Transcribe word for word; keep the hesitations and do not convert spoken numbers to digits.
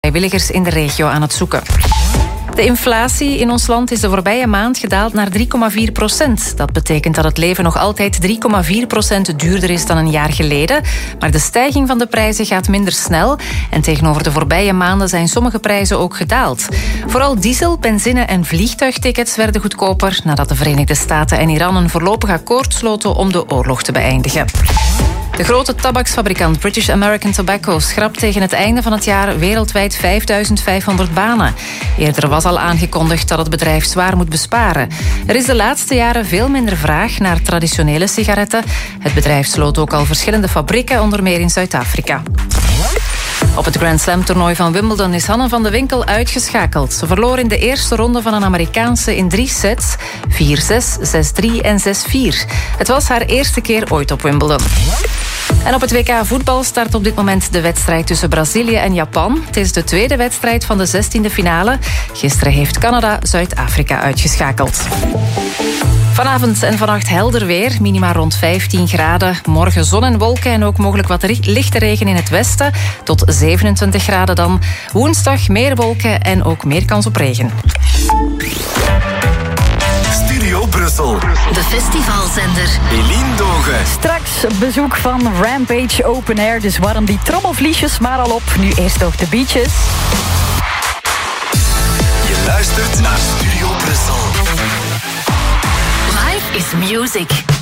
vrijwilligers in de regio aan het zoeken. De inflatie in ons land is de voorbije maand gedaald naar drie komma vier procent. Dat betekent dat het leven nog altijd drie komma vier procent duurder is dan een jaar geleden. Maar de stijging van de prijzen gaat minder snel. En tegenover de voorbije maanden zijn sommige prijzen ook gedaald. Vooral diesel, benzine en vliegtuigtickets werden goedkoper nadat de Verenigde Staten en Iran een voorlopig akkoord sloten om de oorlog te beëindigen. De grote tabaksfabrikant British American Tobacco schrapt tegen het einde van het jaar wereldwijd vijfduizend vijfhonderd banen. Eerder was al aangekondigd dat het bedrijf zwaar moet besparen. Er is de laatste jaren veel minder vraag naar traditionele sigaretten. Het bedrijf sloot ook al verschillende fabrieken, onder meer in Zuid-Afrika. Op het Grand Slam toernooi van Wimbledon is Hanne van de Winkel uitgeschakeld. Ze verloor in de eerste ronde van een Amerikaanse in drie sets. vier zes, zes drie en zes vier. Het was haar eerste keer ooit op Wimbledon. En op het W K voetbal start op dit moment de wedstrijd tussen Brazilië en Japan. Het is de tweede wedstrijd van de zestiende finale. Gisteren heeft Canada Zuid-Afrika uitgeschakeld. Vanavond en vannacht helder weer, minima rond vijftien graden. Morgen zon en wolken en ook mogelijk wat lichte regen in het westen. Tot zevenentwintig graden dan. Woensdag meer wolken en ook meer kans op regen. Studio Brussel. De festivalzender. Eline Dogen. Straks bezoek van Rampage Open Air. Dus warm die trommelvliesjes maar al op. Nu eerst nog de beaches. Je luistert naar Studio Brussel. Life is music.